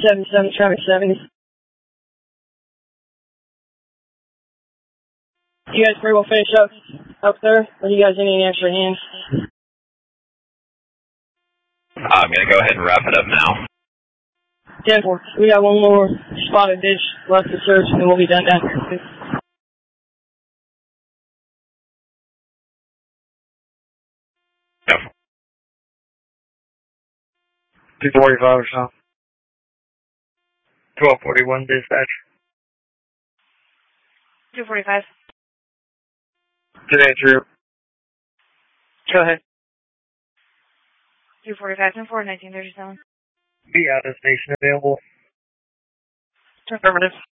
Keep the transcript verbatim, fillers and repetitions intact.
seven seven, traffic seven. You guys pretty well finish up up there, or do you guys need any extra hands? I'm going to go ahead and wrap it up now. ten four. We got one more spotted ditch left to search, and we'll be done down here. Yep. two forty-five or so. twelve forty-one dispatch. two forty-five. Today, Drew. Go ahead. two forty-five, ten four, nineteen thirty-seven. Be out of station available. Affirmative.